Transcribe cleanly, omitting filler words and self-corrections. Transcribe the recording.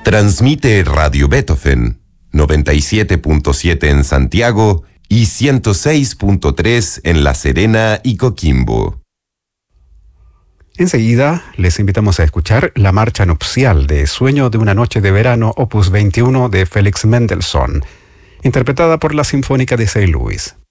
Transmite Radio Beethoven, 97.7 en Santiago y 106.3 en La Serena y Coquimbo. Enseguida les invitamos a escuchar la marcha nupcial de Sueño de una noche de verano, opus 21 de Félix Mendelssohn, interpretada por la Sinfónica de St. Louis.